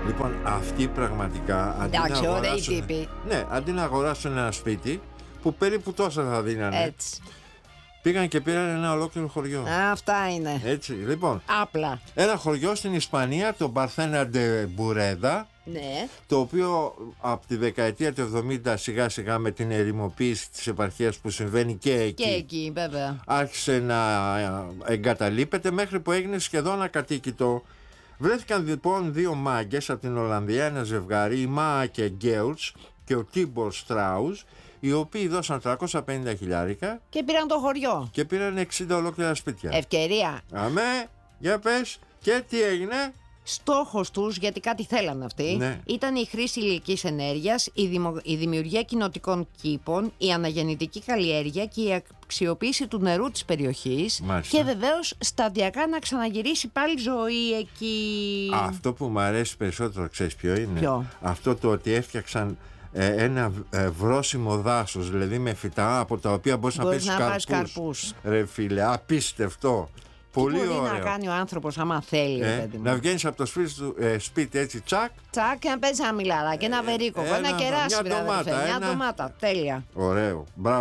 Λοιπόν, αυτοί πραγματικά Εντάξει, ωραίοι τύποι. Ναι, αντί να αγοράσουν ένα σπίτι που περίπου τόσα θα δίνανε, Έτσι. πήγαν και πήραν ένα ολόκληρο χωριό. Αυτά είναι. Έτσι, λοιπόν. Απλά. Ένα χωριό στην Ισπανία, το Μπαρθένα ντε Μπουρέδα, Ναι. το οποίο από τη δεκαετία του 70 σιγά σιγά με την ερημοποίηση της επαρχίας που συμβαίνει και εκεί, Και εκεί, βέβαια. άρχισε να εγκαταλείπεται μέχρι που έγινε σχεδόν ακατοίκητο. Βρέθηκαν λοιπόν δύο μάγκες από την Ολλανδία, ένα ζευγάρι, η Μάα και Γκέουτς και ο Τίμπορ Στράους, οι οποίοι δώσαν 350 χιλιάρικα Και πήραν το χωριό. και πήραν 60 ολόκληρα σπίτια. Ευκαιρία. Αμέ, για πες, και τι έγινε? Στόχος τους, γιατί κάτι θέλαν αυτοί, Ναι. ήταν η χρήση ηλιακής ενέργειας, η δημιουργία κοινοτικών κήπων, η αναγεννητική καλλιέργεια και η αξιοποίηση του νερού της περιοχής. Μάλιστα. Και βεβαίως σταδιακά να ξαναγυρίσει πάλι ζωή εκεί. Αυτό που μου αρέσει περισσότερο, ξέρεις ποιο είναι? Ποιο? Αυτό το ότι έφτιαξαν ένα βρόσιμο δάσος, δηλαδή με φυτά από τα οποία μπορείς να Μπορείς πας να πας καρπούς. καρπούς. Ρε φίλε, απίστευτο. Τι Πολύ μπορεί ωραίο. να κάνει ο άνθρωπος άμα θέλει, παιδί μου. Να βγαίνεις από το σπίτι έτσι, τσακ. Τσακ, και να παίζει ένα μιλαράκι, ένα βερίκοκο, ένα- ένα κεράσι, μια βρε αδερφέ, ντομάτα, μια ένα- ντομάτα. Τέλεια. Ωραίο. Μπράβο.